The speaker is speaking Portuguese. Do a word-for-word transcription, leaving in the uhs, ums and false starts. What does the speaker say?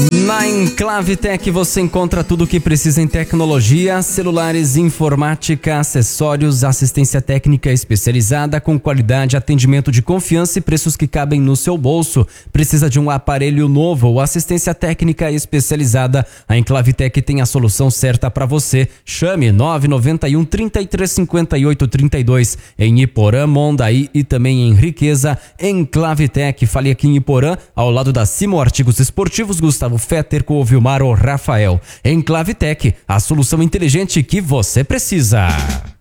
Na Enclave Tech você encontra tudo o que precisa em tecnologia, celulares, informática, acessórios, assistência técnica especializada com qualidade, atendimento de confiança e preços que cabem no seu bolso. Precisa de um aparelho novo ou assistência técnica especializada? A Enclave Tech tem a solução certa para você. Chame nove nove um, trinta e três, cinquenta e oito, trinta e dois em Iporã, Mondaí e também em Riqueza. Enclave Tech, fale aqui em Iporã, ao lado da Simo Artigos Esportivos, Gustavo Fetter com o Vilmar ou Rafael. Enclave Tech, a solução inteligente que você precisa.